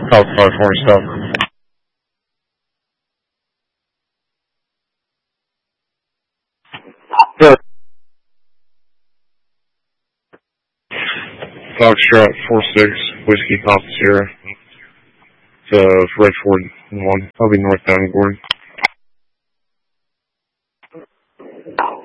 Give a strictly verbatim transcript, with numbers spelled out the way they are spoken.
South California South. Yeah. Foxtrot four six Whiskey Papa Sierra. It's uh Redford one. I'll be northbound Gordon.